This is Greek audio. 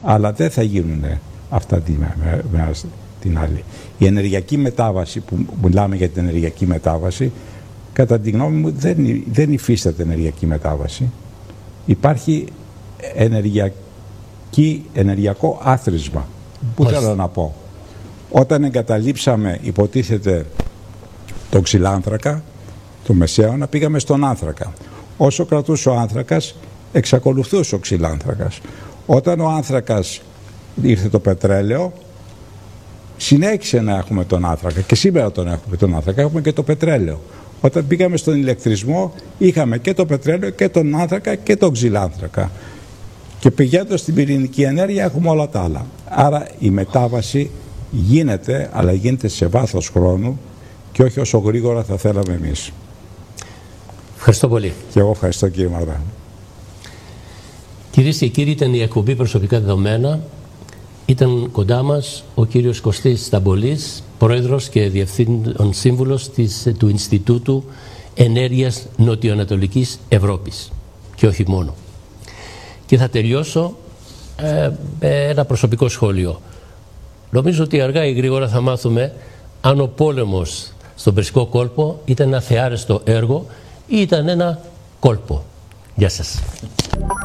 αλλά δεν θα γίνουν αυτά τη μέρα την άλλη. Η ενεργειακή μετάβαση, που μιλάμε για την ενεργειακή μετάβαση, κατά τη γνώμη μου δεν υφίσταται ενεργειακή μετάβαση. Υπάρχει ενεργειακό άθροισμα. Πού θέλω να πω. Όταν εγκαταλείψαμε, υποτίθεται, τον ξυλάνθρακα, το μεσαίωνα, πήγαμε στον άνθρακα. Όσο κρατούσε ο άνθρακας, εξακολουθούσε ο ξυλάνθρακας. Όταν ο άνθρακας ήρθε το πετρέλαιο, συνέχισε να έχουμε τον άνθρακα, και σήμερα τον έχουμε τον άνθρακα, έχουμε και το πετρέλαιο. Όταν πήγαμε στον ηλεκτρισμό, είχαμε και το πετρέλαιο και τον άνθρακα και τον ξυλάνθρακα. Και πηγαίνοντας στην πυρηνική ενέργεια έχουμε όλα τα άλλα. Άρα η μετάβαση γίνεται, αλλά γίνεται σε βάθος χρόνου και όχι όσο γρήγορα θα θέλαμε εμείς. Ευχαριστώ πολύ. Και εγώ ευχαριστώ, κύριε Μαρδά. Κυρίες και κύριοι, ήταν η εκπομπή Προσωπικά Δεδομένα. Ήταν κοντά μας ο κύριος Κωστής Σταμπολής, πρόεδρος και διευθύνων σύμβουλος του Ινστιτούτου Ενέργειας Νοτιοανατολικής Ευρώπης. Και όχι μόνο. Και θα τελειώσω με ένα προσωπικό σχόλιο. Νομίζω ότι αργά ή γρήγορα θα μάθουμε αν ο πόλεμος στον Περσικό κόλπο ήταν ένα θεάρεστο έργο ή ήταν ένα κόλπο. Γεια σας.